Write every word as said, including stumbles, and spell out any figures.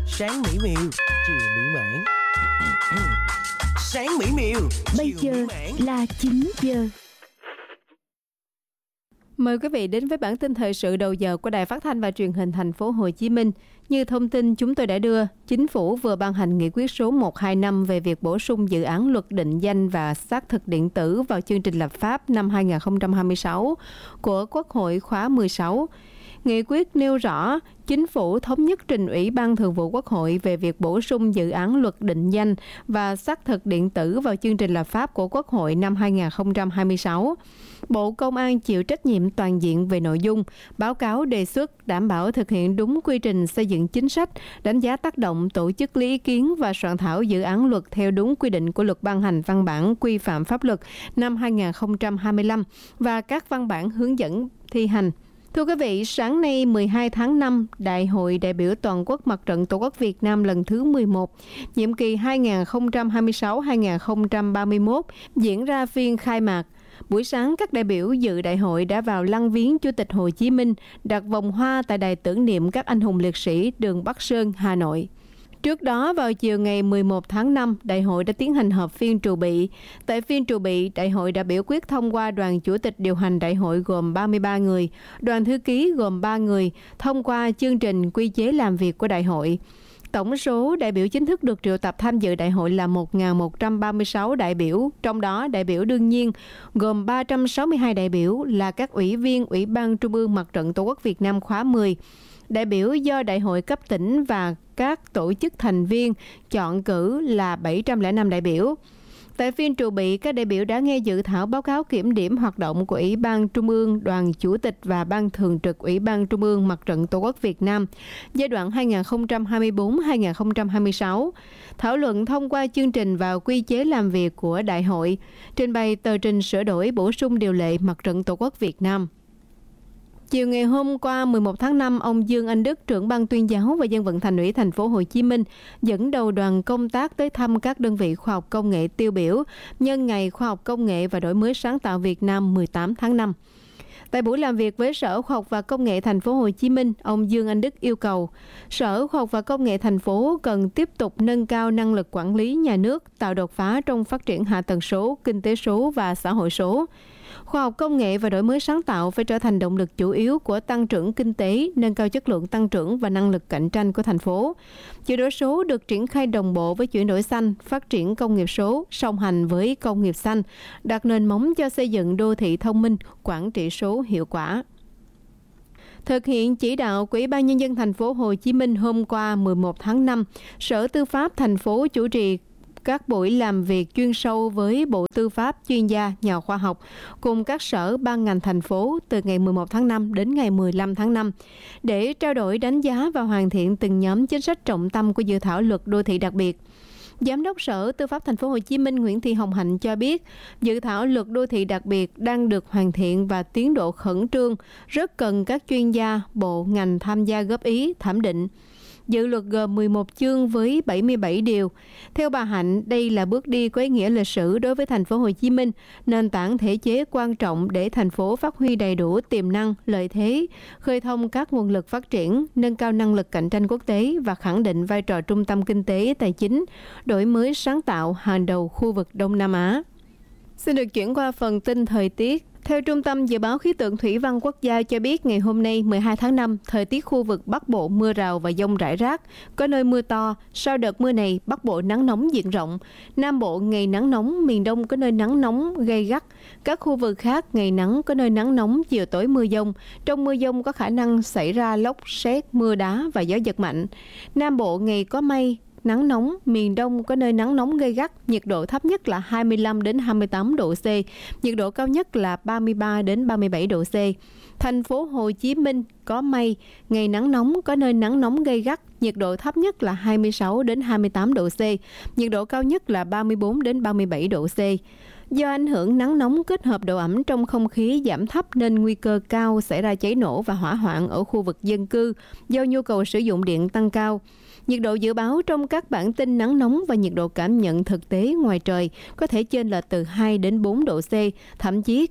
Sáng mỹ miều, chiều mỹ mãn. Sáng mỹ miều, bây chiều giờ mỹ mãn. là chín giờ. Mời quý vị đến với bản tin thời sự đầu giờ của Đài Phát thanh và Truyền hình Thành phố Hồ Chí Minh. Như thông tin chúng tôi đã đưa, Chính phủ vừa ban hành nghị quyết số một trăm hai mươi lăm về việc bổ sung dự án luật định danh và xác thực điện tử vào chương trình lập pháp năm hai không hai sáu của Quốc hội khóa mười sáu. Nghị quyết nêu rõ, Chính phủ thống nhất trình Ủy ban Thường vụ Quốc hội về việc bổ sung dự án luật định danh và xác thực điện tử vào chương trình lập pháp của Quốc hội năm hai không hai sáu. Bộ Công an chịu trách nhiệm toàn diện về nội dung, báo cáo đề xuất đảm bảo thực hiện đúng quy trình xây dựng chính sách, đánh giá tác động, tổ chức lấy ý kiến và soạn thảo dự án luật theo đúng quy định của Luật ban hành văn bản quy phạm pháp luật năm hai không hai lăm và các văn bản hướng dẫn thi hành. Thưa quý vị, sáng nay mười hai tháng năm, Đại hội đại biểu toàn quốc Mặt trận Tổ quốc Việt Nam lần thứ mười một, nhiệm kỳ hai nghìn không trăm hai mươi sáu đến hai nghìn không trăm ba mươi mốt diễn ra phiên khai mạc. Buổi sáng, các đại biểu dự đại hội đã vào lăng viếng Chủ tịch Hồ Chí Minh, đặt vòng hoa tại đài tưởng niệm các anh hùng liệt sĩ đường Bắc Sơn, Hà Nội. Trước đó, vào chiều ngày mười một tháng năm, Đại hội đã tiến hành họp phiên trù bị. Tại phiên trù bị, Đại hội đã biểu quyết thông qua đoàn chủ tịch điều hành Đại hội gồm ba mươi ba người, đoàn thư ký gồm ba người, thông qua chương trình quy chế làm việc của Đại hội. Tổng số đại biểu chính thức được triệu tập tham dự đại hội là một nghìn một trăm ba mươi sáu đại biểu, trong đó đại biểu đương nhiên gồm ba trăm sáu mươi hai đại biểu là các ủy viên Ủy ban Trung ương Mặt trận Tổ quốc Việt Nam khóa mười. Đại biểu do Đại hội cấp tỉnh và các tổ chức thành viên chọn cử là bảy trăm lẻ năm đại biểu. Tại phiên trù bị, các đại biểu đã nghe dự thảo báo cáo kiểm điểm hoạt động của Ủy ban Trung ương, Đoàn Chủ tịch và Ban Thường trực Ủy ban Trung ương Mặt trận Tổ quốc Việt Nam giai đoạn hai nghìn không trăm hai mươi tư đến hai nghìn không trăm hai mươi sáu, thảo luận thông qua chương trình vào quy chế làm việc của Đại hội, trình bày tờ trình sửa đổi bổ sung điều lệ Mặt trận Tổ quốc Việt Nam. Chiều ngày hôm qua mười một tháng năm, ông Dương Anh Đức, trưởng ban tuyên giáo và dân vận Thành ủy Thành phố Hồ Chí Minh dẫn đầu đoàn công tác tới thăm các đơn vị khoa học công nghệ tiêu biểu nhân ngày Khoa học Công nghệ và Đổi mới sáng tạo Việt Nam mười tám tháng năm. Tại buổi làm việc với Sở Khoa học và Công nghệ Thành phố Hồ Chí Minh, ông Dương Anh Đức yêu cầu Sở Khoa học và Công nghệ thành phố cần tiếp tục nâng cao năng lực quản lý nhà nước, tạo đột phá trong phát triển hạ tầng số, kinh tế số và xã hội số. Khoa học công nghệ và đổi mới sáng tạo phải trở thành động lực chủ yếu của tăng trưởng kinh tế, nâng cao chất lượng tăng trưởng và năng lực cạnh tranh của thành phố. Chuyển đổi số được triển khai đồng bộ với chuyển đổi xanh, phát triển công nghiệp số, song hành với công nghiệp xanh, đặt nền móng cho xây dựng đô thị thông minh, quản trị số hiệu quả. Thực hiện chỉ đạo của Ủy ban Nhân dân Thành phố Hồ Chí Minh hôm qua mười một tháng năm, Sở Tư pháp thành phố chủ trì các buổi làm việc chuyên sâu với Bộ Tư pháp, chuyên gia, nhà khoa học cùng các sở ban ngành thành phố từ ngày mười một tháng năm đến ngày mười lăm tháng năm để trao đổi đánh giá và hoàn thiện từng nhóm chính sách trọng tâm của dự thảo luật đô thị đặc biệt. Giám đốc Sở Tư pháp Thành phố Hồ Chí Minh Nguyễn Thị Hồng Hạnh cho biết, dự thảo luật đô thị đặc biệt đang được hoàn thiện và tiến độ khẩn trương, rất cần các chuyên gia, bộ, ngành tham gia góp ý, thẩm định. Dự luật gồm mười một chương với bảy mươi bảy điều. Theo bà Hạnh, đây là bước đi có ý nghĩa lịch sử đối với Thành phố Hồ Chí Minh, nền tảng thể chế quan trọng để thành phố phát huy đầy đủ tiềm năng, lợi thế, khơi thông các nguồn lực phát triển, nâng cao năng lực cạnh tranh quốc tế và khẳng định vai trò trung tâm kinh tế, tài chính, đổi mới sáng tạo hàng đầu khu vực Đông Nam Á. Xin được chuyển qua phần tin thời tiết. Theo Trung tâm Dự báo Khí tượng Thủy văn Quốc gia cho biết, ngày hôm nay mười hai tháng năm, thời tiết khu vực Bắc Bộ mưa rào và dông rải rác, có nơi mưa to. Sau đợt mưa này, Bắc Bộ nắng nóng diện rộng. Nam Bộ ngày nắng nóng, miền Đông có nơi nắng nóng gay gắt. Các khu vực khác ngày nắng, có nơi nắng nóng, chiều tối mưa dông. Trong mưa dông có khả năng xảy ra lốc, sét, mưa đá và gió giật mạnh. Nam Bộ ngày có mây, nắng nóng, miền Đông có nơi nắng nóng gay gắt, nhiệt độ thấp nhất là hai mươi lăm đến hai mươi tám độ C, nhiệt độ cao nhất là ba mươi ba đến ba mươi bảy độ C. Thành phố Hồ Chí Minh có mây, ngày nắng nóng, có nơi nắng nóng gay gắt, nhiệt độ thấp nhất là hai mươi sáu đến hai mươi tám độ C, nhiệt độ cao nhất là ba mươi bốn đến ba mươi bảy độ C. Do ảnh hưởng nắng nóng kết hợp độ ẩm trong không khí giảm thấp nên nguy cơ cao xảy ra cháy nổ và hỏa hoạn ở khu vực dân cư do nhu cầu sử dụng điện tăng cao. Nhiệt độ dự báo trong các bản tin nắng nóng và nhiệt độ cảm nhận thực tế ngoài trời có thể chênh lệch từ hai đến bốn độ C, thậm chí